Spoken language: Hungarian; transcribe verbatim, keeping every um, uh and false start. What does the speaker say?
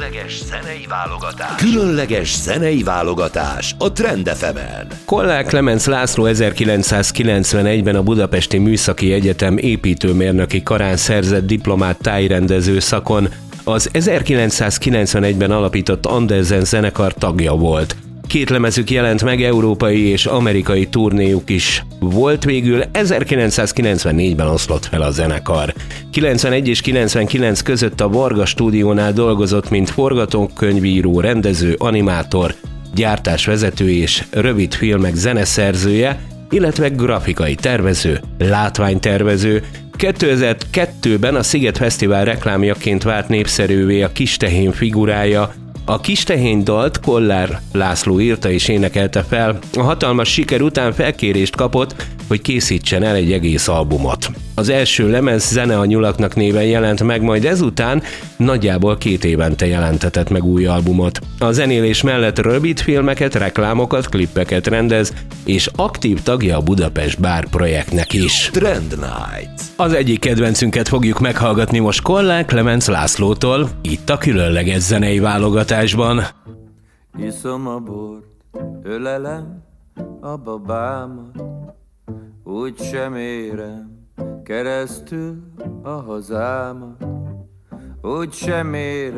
Különleges zenei válogatás. Különleges zenei válogatás a Trend ef emen. Kollár Klemenc László ezerkilencszázkilencvenegyben a Budapesti Műszaki Egyetem építőmérnöki karán szerzett diplomát tájrendező szakon. Az ezerkilencszázkilencvenegyben alapított Andersen zenekar tagja volt. Két lemezük jelent meg, európai és amerikai turnéjuk is volt, végül ezerkilencszázkilencvennégyben oszlott fel a zenekar. kilencvenegy és kilencvenkilenc között a Varga stúdiónál dolgozott, mint forgatókönyvíró, rendező, animátor, gyártásvezető és rövidfilmek zeneszerzője, illetve grafikai tervező, látványtervező. kétezer-kettőben a Sziget Fesztivál reklámjaként vált népszerűvé a Kistehén figurája. A Kistehén dalt Kollár László írta és énekelte fel. A hatalmas siker után felkérést kapott, hogy készítsen el egy egész albumot. Az első lemez Zene a nyulaknak néven jelent meg, majd ezután nagyjából két évente jelentetett meg új albumot. A zenélés mellett rövidfilmeket, reklámokat, klippeket rendez, és aktív tagja a Budapest Bár projektnek is. Trend Night. Az egyik kedvencünket fogjuk meghallgatni most Kollár Klemenc Lászlótól, itt a különleges zenei válogatásban. Iszom a bort, ölelem a babámat, úgy sem érem keresztül a hazámat, úgy sem érem